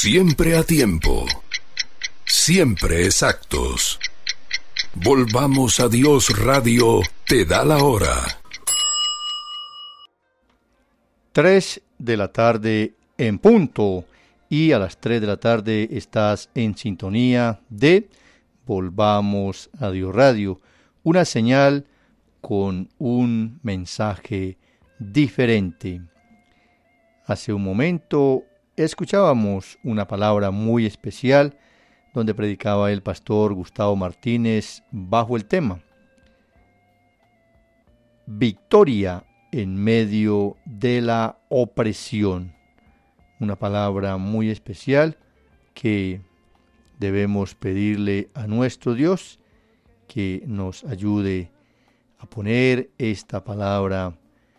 Siempre a tiempo, siempre exactos. Volvamos a Dios Radio, te da la hora. 3 de la tarde en punto, y a las 3 de la tarde estás en sintonía de Volvamos a Dios Radio, una señal con un mensaje diferente. Hace un momento escuchábamos una palabra muy especial donde predicaba el pastor Gustavo Martínez bajo el tema Victoria en medio de la opresión. Una palabra muy especial que debemos pedirle a nuestro Dios que nos ayude a poner esta palabra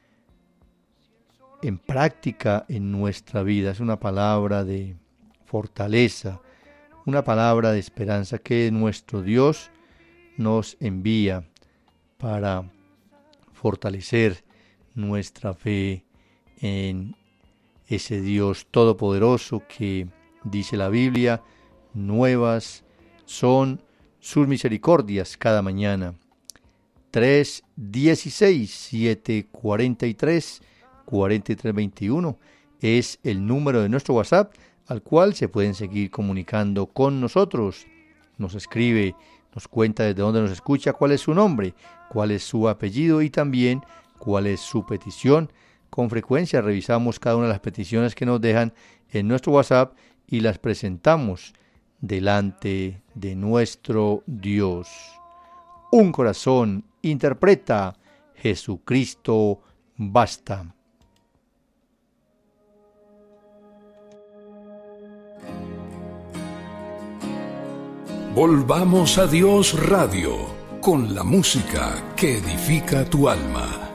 en práctica en nuestra vida. Es una palabra de fortaleza, una palabra de esperanza que nuestro Dios nos envía para fortalecer nuestra fe en ese Dios todopoderoso que, dice la Biblia, nuevas son sus misericordias cada mañana. 316-743-4321 es el número de nuestro WhatsApp al cual se pueden seguir comunicando con nosotros. Nos escribe, nos cuenta desde dónde nos escucha, cuál es su nombre, cuál es su apellido y también cuál es su petición. Con frecuencia revisamos cada una de las peticiones que nos dejan en nuestro WhatsApp y las presentamos delante de nuestro Dios. Un corazón interpreta Jesucristo basta. Volvamos a Dios Radio, con la música que edifica tu alma.